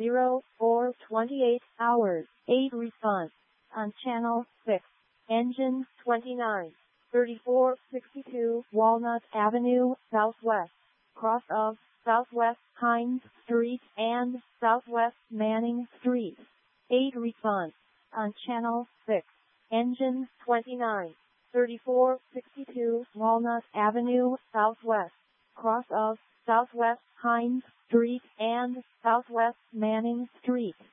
for 28 hours. 8 response on channel 6. Engine 29, 3462 Walnut Avenue, Southwest, cross of Southwest Hines Street and Southwest Manning Street. 8 response on channel 6. Engine 29, 3462 Walnut Avenue, Southwest, cross of Southwest Hines Street and Southwest Manning Street.